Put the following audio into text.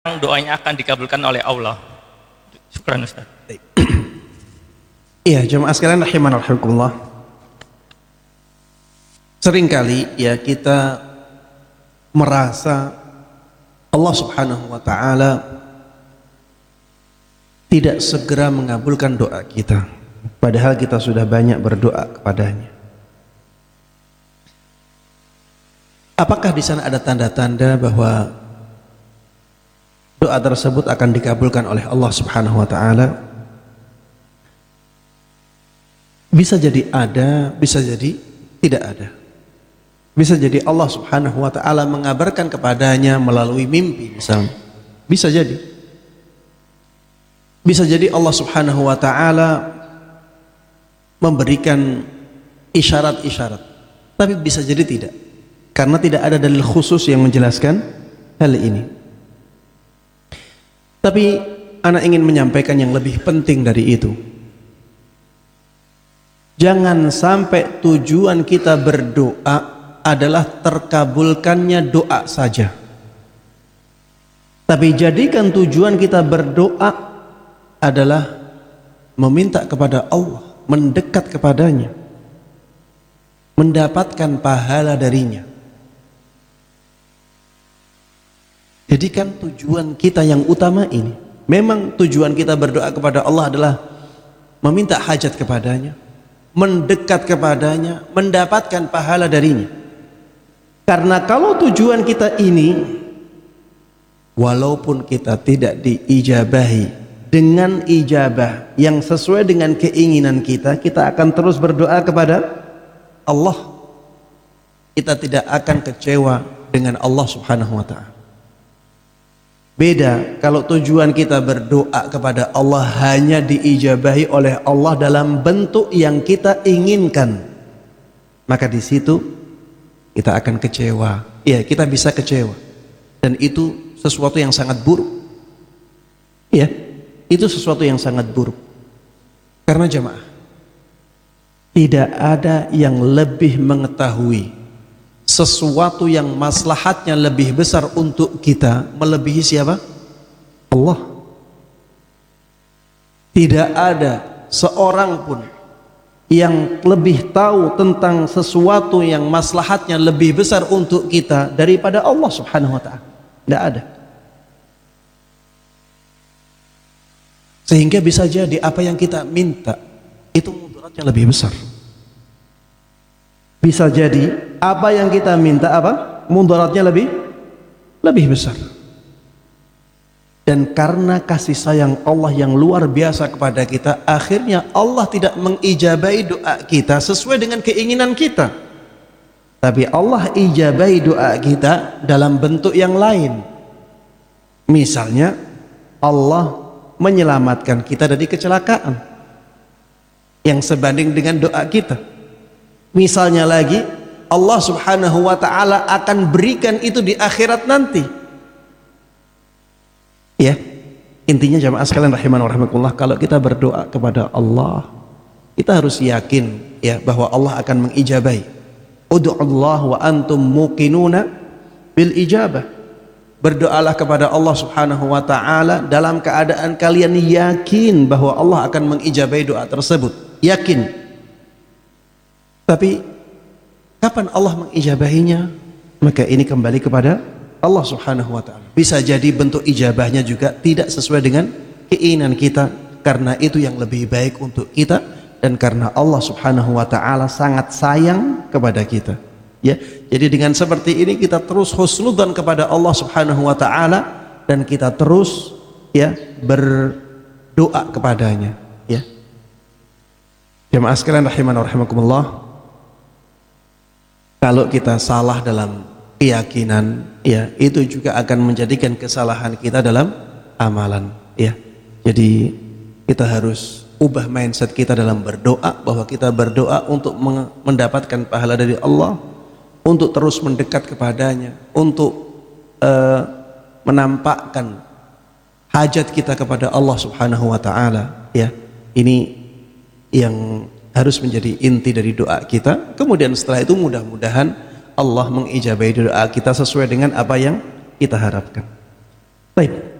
doanya akan dikabulkan oleh Allah. Syukran Ustaz. Iya, jemaah sekalian rahimanallah rahimakumullah. Seringkali ya kita merasa Allah Subhanahu wa taala tidak segera mengabulkan doa kita, padahal kita sudah banyak berdoa kepadanya. Apakah di sana ada tanda-tanda bahwa doa tersebut akan dikabulkan oleh Allah Subhanahu wa taala? Bisa jadi ada, bisa jadi tidak ada. Bisa jadi Allah Subhanahu wa taala mengabarkan kepadanya melalui mimpi misalnya. Bisa jadi. Bisa jadi Allah Subhanahu wa taala memberikan isyarat-isyarat. Tapi bisa jadi tidak. Karena tidak ada dalil khusus yang menjelaskan hal ini. Tapi ana ingin menyampaikan yang lebih penting dari itu. Jangan sampai tujuan kita berdoa adalah terkabulkannya doa saja. Tapi jadikan tujuan kita berdoa adalah meminta kepada Allah, mendekat kepadanya, mendapatkan pahala darinya. Jadikan tujuan kita yang utama ini. Memang tujuan kita berdoa kepada Allah adalah meminta hajat kepadanya, mendekat kepadanya, mendapatkan pahala darinya. Karena kalau tujuan kita ini, walaupun kita tidak diijabahi dengan ijabah yang sesuai dengan keinginan kita, kita akan terus berdoa kepada Allah. Kita tidak akan kecewa dengan Allah Subhanahu wa ta'ala. Beda kalau tujuan kita berdoa kepada Allah hanya diijabahi oleh Allah dalam bentuk yang kita inginkan, maka di situ kita akan kecewa. Ya, kita bisa kecewa, dan itu sesuatu yang sangat buruk. Ya, itu sesuatu yang sangat buruk. Karena jemaah, tidak ada yang lebih mengetahui sesuatu yang maslahatnya lebih besar untuk kita melebihi siapa? Allah. Tidak ada seorang pun yang lebih tahu tentang sesuatu yang maslahatnya lebih besar untuk kita daripada Allah Subhanahu wa ta'ala. Tidak ada. Sehingga bisa jadi apa yang kita minta itu mudaratnya lebih besar. Bisa jadi apa yang kita minta mudaratnya lebih besar. Dan karena kasih sayang Allah yang luar biasa kepada kita, akhirnya Allah tidak mengijabahi doa kita sesuai dengan keinginan kita, tapi Allah ijabahi doa kita dalam bentuk yang lain. Misalnya Allah menyelamatkan kita dari kecelakaan yang sebanding dengan doa kita. Misalnya lagi, Allah Subhanahu wa ta'ala akan berikan itu di akhirat nanti. Ya, intinya jamaah sekalian rahiman wa rahimakumullah, kalau kita berdoa kepada Allah, kita harus yakin ya bahwa Allah akan mengijabahi. Ud'ullah wa antum muqinuna bil ijabah. Berdoalah kepada Allah Subhanahu wa ta'ala dalam keadaan kalian yakin bahwa Allah akan mengijabahi doa tersebut. Yakin. Tapi kapan Allah mengijabahinya? Maka ini kembali kepada Allah Subhanahu wa ta'ala. Bisa jadi bentuk ijabahnya juga tidak sesuai dengan keinginan kita, karena itu yang lebih baik untuk kita, dan karena Allah Subhanahu wa ta'ala sangat sayang kepada kita. Ya, jadi dengan seperti ini kita terus husnudzan kepada Allah Subhanahu wa ta'ala, dan kita terus ya berdoa kepadanya. Ya, jemaah sekalian rahiman wa rahimakumullah, kalau kita salah dalam keyakinan, ya itu juga akan menjadikan kesalahan kita dalam amalan. Ya, jadi kita harus ubah mindset kita dalam berdoa, bahwa kita berdoa untuk mendapatkan pahala dari Allah, untuk terus mendekat kepadanya, untuk menampakkan hajat kita kepada Allah Subhanahu wa ta'ala. Ya, ini yang harus menjadi inti dari doa kita. Kemudian setelah itu mudah-mudahan Allah mengijabahi doa kita sesuai dengan apa yang kita harapkan. Baik.